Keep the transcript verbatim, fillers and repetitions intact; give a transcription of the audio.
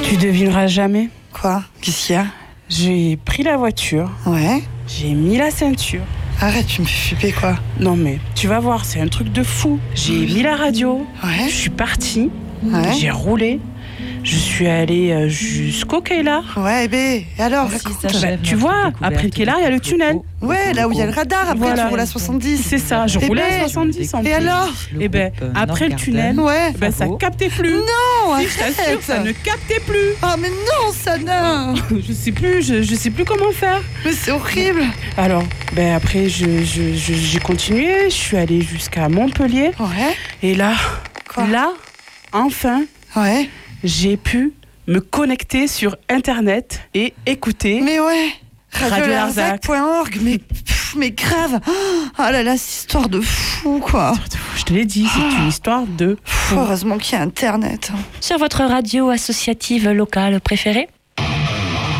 Tu devineras jamais. Quoi? Qu'est-ce qu'il y a? J'ai pris la voiture. Ouais. J'ai mis la ceinture. Arrête, tu me fais flipper, quoi. Non mais, tu vas voir, c'est un truc de fou. J'ai mis la radio. Ouais. Je suis partie. Ouais. J'ai roulé. Je suis allée euh, jusqu'au Keylar. Ouais, bé, et alors, Ainsi raconte. s'achève Bah, tu notre vois, découverte après le Keylar, il y a le de tunnel. Foucault. Ouais, là où il y a le radar, après Voilà. tu roules à soixante-dix. C'est ça, je Eh roulais ben, à soixante-dix en Et plus. alors? Et ben, après le tunnel, Ouais. ben, ça captait plus. Non, Si, je t'assure, ça ne captait plus. Ah, mais non, Sana. Je sais plus, je, je sais plus comment faire. Mais c'est horrible. Alors, ben après, je, je, je- j'ai continué, je suis allée jusqu'à Montpellier. Ouais. Et là, Quoi? là, enfin, Ouais. j'ai pu me connecter sur Internet et écouter. Mais ouais. Radio radio larzac point org, mais, pff, mais grave. Ah là là, cette histoire de fou, quoi. Je te l'ai dit, c'est une histoire de Pff, heureusement qu'il y a Internet. Sur votre radio associative locale préférée?